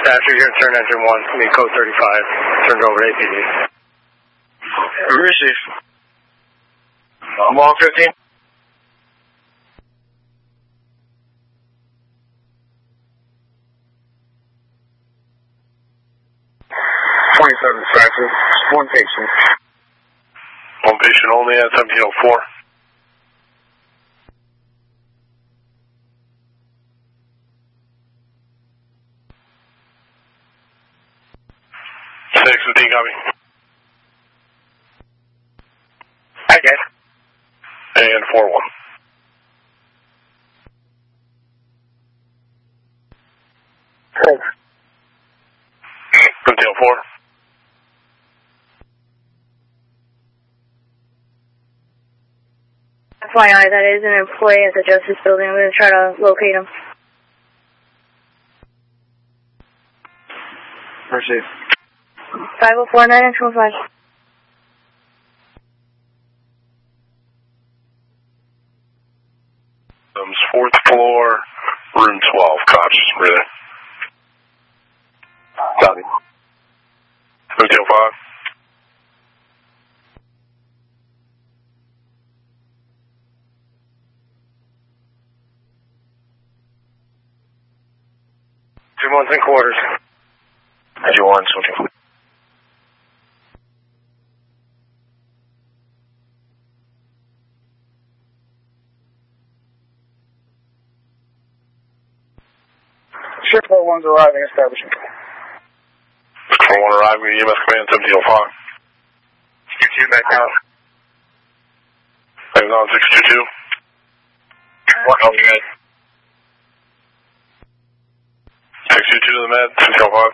Dispatcher, you're going to turn engine 1, mean code 35, turned over to APD. Receive. I'm on 15. 27 Cypress, one patient. One patient only at 1704. Six, D, copy. I get. And 4-1. Hold. 1704. FYI, that is an employee at the Justice Building. I'm going to try to locate him. Receive. 5049 and 25. Fourth floor, room 12, conscious breathing. Copy. 1705. Engine 1's in quarters. Engine 1, switching. Ship 1's arriving, establishing. Control 1 arriving, EMS command 1705. 62 back out. Hangs on 622. One on the med. 622 to the med, 1705.